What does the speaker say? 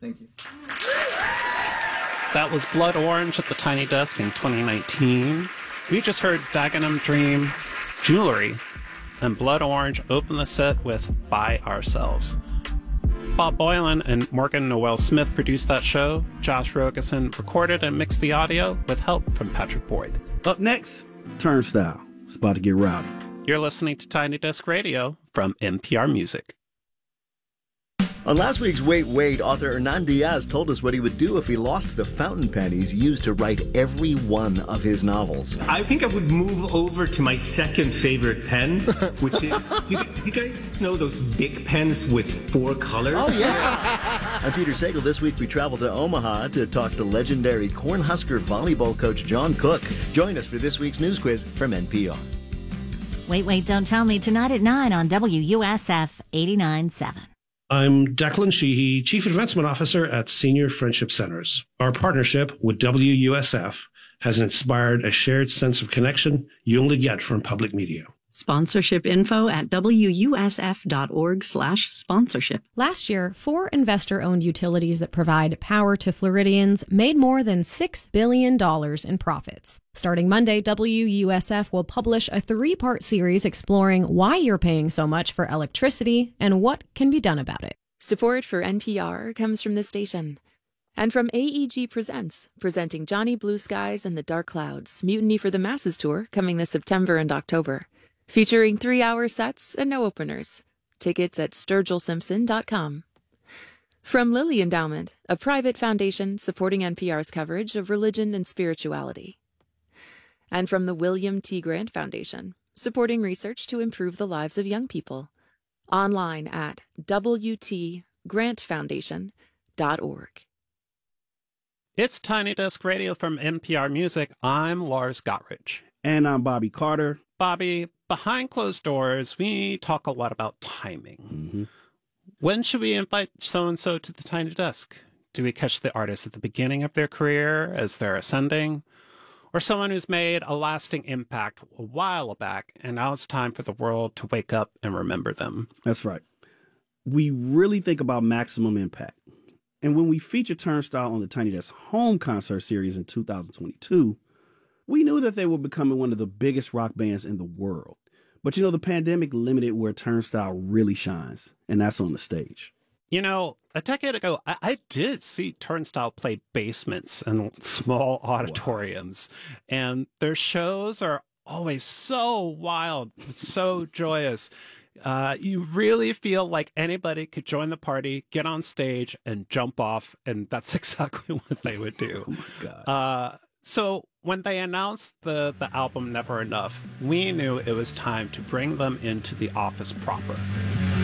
Thank you. That was Blood Orange at the Tiny Desk in 2019. We just heard Dagenham Dream, Jewelry, and Blood Orange open the set with By Ourselves. Bob Boylan and Morgan Noel Smith produced that show. Josh Rogerson recorded and mixed the audio with help from Patrick Boyd. Up next, Turnstile. It's about to get rowdy. You're listening to Tiny Desk Radio from NPR Music. On last week's Wait, Wait, author Hernan Diaz told us what he would do if he lost the fountain pen he's used to write every one of his novels. I think I would move over to my second favorite pen, which is, you guys know those big pens with 4 colors? Oh, yeah. I'm Peter Sagal. This week we travel to Omaha to talk to legendary Cornhusker volleyball coach John Cook. Join us for this week's news quiz from NPR. Wait, Wait, Don't Tell Me tonight at 9 on WUSF 89.7. I'm Declan Sheehy, Chief Advancement Officer at Senior Friendship Centers. Our partnership with WUSF has inspired a shared sense of connection you only get from public media. Sponsorship info at wusf.org/sponsorship. Last year, 4 investor-owned utilities that provide power to Floridians made more than $6 billion in profits. Starting Monday, WUSF will publish a 3-part series exploring why you're paying so much for electricity and what can be done about it. Support for NPR comes from this station. And from AEG Presents, presenting Johnny Blue Skies and the Dark Clouds, Mutiny for the Masses Tour, coming this September and October. Featuring 3-hour sets and no openers. Tickets at sturgillsimpson.com. From Lilly Endowment, a private foundation supporting NPR's coverage of religion and spirituality. And from the William T. Grant Foundation, supporting research to improve the lives of young people. Online at wtgrantfoundation.org. It's Tiny Desk Radio from NPR Music. I'm Lars Gottridge. And I'm Bobby Carter. Bobby, behind closed doors, we talk a lot about timing. Mm-hmm. When should we invite so-and-so to the Tiny Desk? Do we catch the artist at the beginning of their career as they're ascending? Or someone who's made a lasting impact a while back, and now it's time for the world to wake up and remember them? That's right. We really think about maximum impact. And when we featured Turnstile on the Tiny Desk Home Concert Series in 2022, we knew that they were becoming one of the biggest rock bands in the world. But, the pandemic limited where Turnstile really shines, and that's on the stage. A decade ago, I did see Turnstile play basements and small auditoriums, wow. And their shows are always so wild, so joyous. You really feel like anybody could join the party, get on stage, and jump off, and that's exactly what they would do. Oh, my God. So when they announced the album Never Enough, we knew it was time to bring them into the office proper.